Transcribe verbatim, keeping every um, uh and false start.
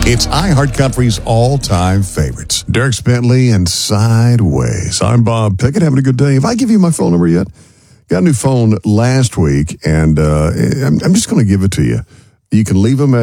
It's iHeartCountry's all-time favorites. Dierks Bentley and Sideways. I'm Bob Pickett, having a good day. Have I give you my phone number yet? Got a new phone last week, and uh, I'm, I'm just going to give it to you. You can leave a message.